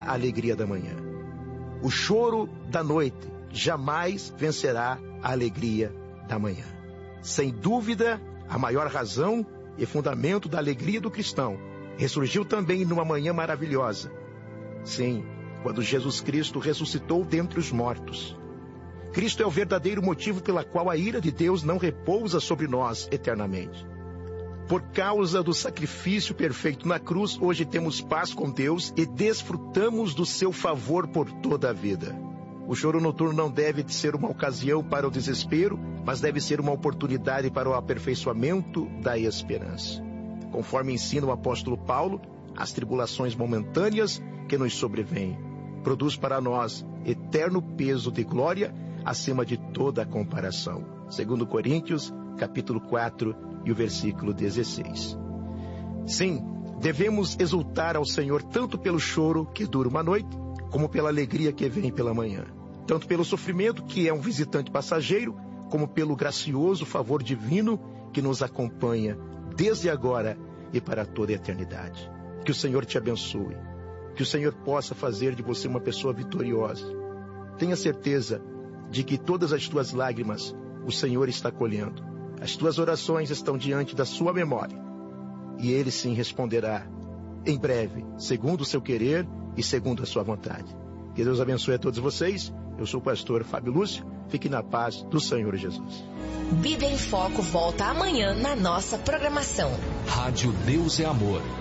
a alegria da manhã. O choro da noite jamais vencerá a alegria da manhã. Sem dúvida, a maior razão e fundamento da alegria do cristão ressurgiu também numa manhã maravilhosa. Sim, quando Jesus Cristo ressuscitou dentre os mortos. Cristo é o verdadeiro motivo pela qual a ira de Deus não repousa sobre nós eternamente. Por causa do sacrifício perfeito na cruz, hoje temos paz com Deus e desfrutamos do seu favor por toda a vida. O choro noturno não deve ser uma ocasião para o desespero, mas deve ser uma oportunidade para o aperfeiçoamento da esperança. Conforme ensina o apóstolo Paulo, as tribulações momentâneas que nos sobrevêm produz para nós eterno peso de glória acima de toda a comparação. 2 Coríntios, capítulo 4 e o versículo 16. Sim, devemos exultar ao Senhor tanto pelo choro que dura uma noite, como pela alegria que vem pela manhã. Tanto pelo sofrimento, que é um visitante passageiro, como pelo gracioso favor divino que nos acompanha desde agora e para toda a eternidade. Que o Senhor te abençoe. Que o Senhor possa fazer de você uma pessoa vitoriosa. Tenha certeza de que todas as tuas lágrimas o Senhor está colhendo. As tuas orações estão diante da sua memória. E Ele sim responderá em breve, segundo o seu querer e segundo a sua vontade. Que Deus abençoe a todos vocês. Eu sou o pastor Fábio Lúcio. Fique na paz do Senhor Jesus. Bíblia em Foco volta amanhã na nossa programação. Rádio Deus é Amor.